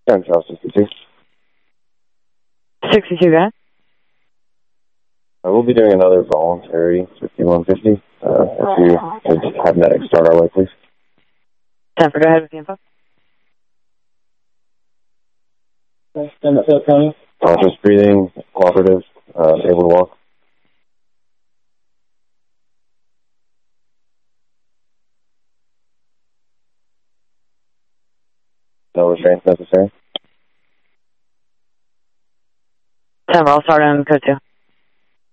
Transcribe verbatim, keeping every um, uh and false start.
ten, Charles sixty-two. sixty-two, guys. Uh, we'll be doing another voluntary fifty-one fifty. Uh, if you would have medics start our way, please. ten for, go ahead with the info. Stand up, Phil County. Conscious breathing, cooperative, uh, able to walk. No restraints necessary. ten, I'll start on code two.